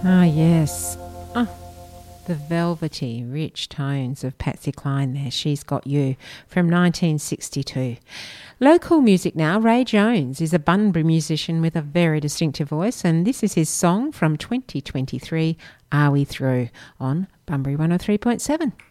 Ah, yes. Ah, the velvety, rich tones of Patsy Cline there. She's Got You from 1962. Local music now. Ray Jones is a Bunbury musician with a very distinctive voice, and this is his song from 2023, Are We Through, on Bunbury 103.7.